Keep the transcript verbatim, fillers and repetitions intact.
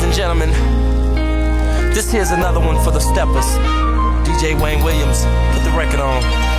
and gentlemen, this here's another one for the steppers. D J Wayne Williams, put the record on.